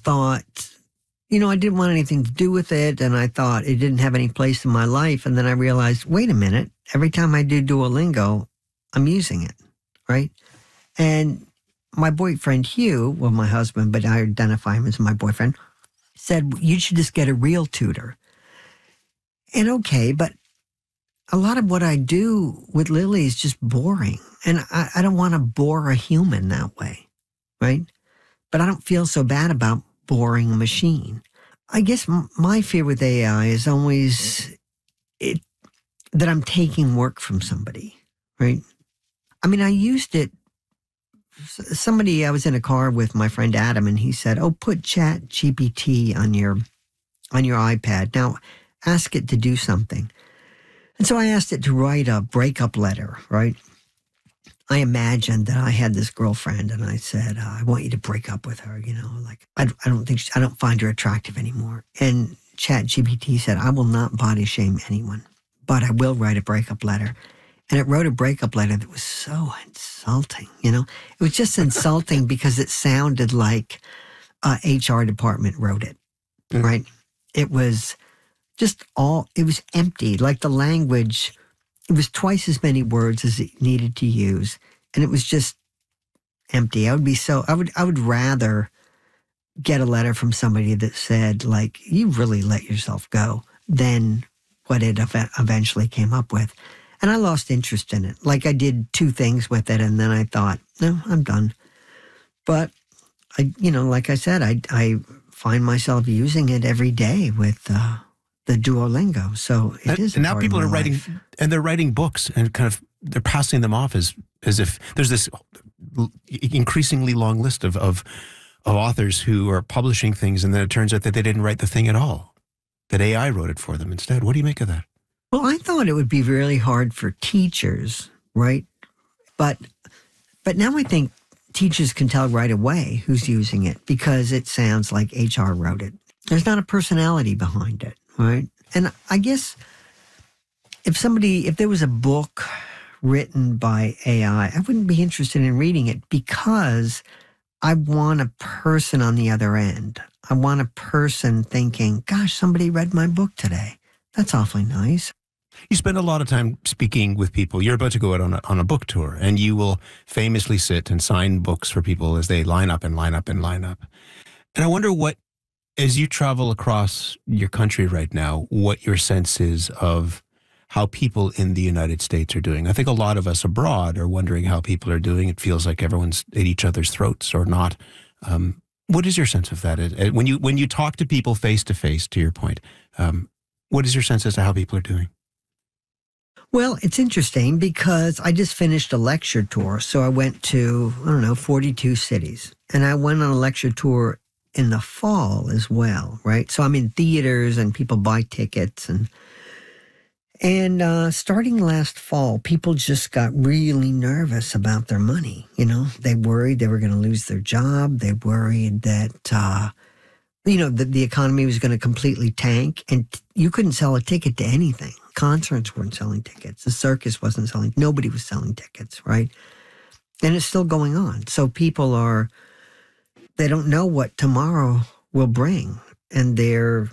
thought, I didn't want anything to do with it, and I thought it didn't have any place in my life. And then I realized, wait a minute, every time I do Duolingo, I'm using it, right? And my boyfriend, Hugh, well, my husband, but I identify him as my boyfriend, said, you should just get a real tutor. And okay, but a lot of what I do with Lily is just boring. And I don't want to bore a human that way, right? But I don't feel so bad about boring a machine. I guess my fear with AI is always that I'm taking work from somebody, right? I mean, I used it. I was in a car with my friend Adam, and he said, put ChatGPT on your iPad. Now, ask it to do something. And so I asked it to write a breakup letter, right? I imagined that I had this girlfriend, and I said, I want you to break up with her, like, I don't find her attractive anymore. And ChatGPT said, I will not body shame anyone, but I will write a breakup letter. And it wrote a breakup letter that was so insulting, It was just insulting because it sounded like a HR department wrote it, right? It was it was empty. Like the language, it was twice as many words as it needed to use. And it was just empty. I would rather get a letter from somebody that said, like, you really let yourself go than what it eventually came up with. And I lost interest in it. Like I did 2 things with it, and then I thought, no, I'm done. But like I said, I find myself using it every day with the Duolingo. So it is. And now people are writing, and they're writing books, and kind of they're passing them off as if there's this increasingly long list of authors who are publishing things, and then it turns out that they didn't write the thing at all, that AI wrote it for them instead. What do you make of that? Well, I thought it would be really hard for teachers, right? But now I think teachers can tell right away who's using it because it sounds like HR wrote it. There's not a personality behind it, right? And I guess if there was a book written by AI, I wouldn't be interested in reading it because I want a person on the other end. I want a person thinking, gosh, somebody read my book today. That's awfully nice. You spend a lot of time speaking with people. You're about to go out on a book tour, and you will famously sit and sign books for people as they line up and line up and line up. And I wonder as you travel across your country right now, what your sense is of how people in the United States are doing. I think a lot of us abroad are wondering how people are doing. It feels like everyone's at each other's throats or not. What is your sense of that? When you talk to people face to face, to your point, what is your sense as to how people are doing? Well, it's interesting because I just finished a lecture tour. So I went to, 42 cities. And I went on a lecture tour in the fall as well, right? So I'm in theaters and people buy tickets. And starting last fall, people just got really nervous about their money. They worried they were going to lose their job. They worried that, that the economy was going to completely tank. And you couldn't sell a ticket to anything. Concerts weren't selling tickets. The circus wasn't selling. Nobody was selling tickets, right? And it's still going on. So people they don't know what tomorrow will bring. And they're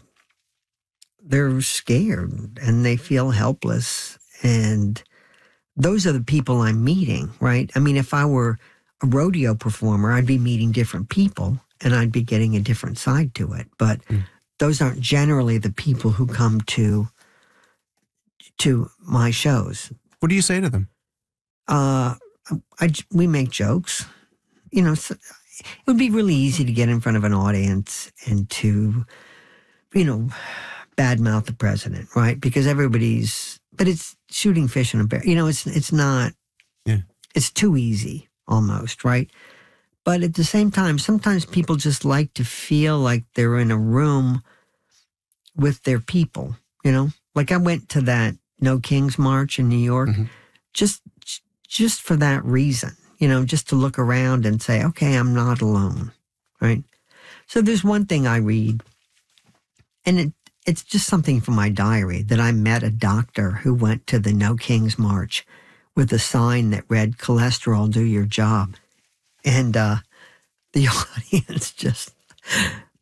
scared and they feel helpless. And those are the people I'm meeting, right? I mean, if I were a rodeo performer, I'd be meeting different people and I'd be getting a different side to it. But those aren't generally the people who come to my shows. What do you say to them? We make jokes. It would be really easy to get in front of an audience and to, badmouth the president, right? Because but it's shooting fish in a barrel. It's not, it's too easy almost, right? But at the same time, sometimes people just like to feel like they're in a room with their people, Like I went to that No Kings March in New York, just for that reason, just to look around and say, okay, I'm not alone, right? So there's one thing I read, and it's just something from my diary, that I met a doctor who went to the No Kings March with a sign that read, cholesterol, do your job. And the audience just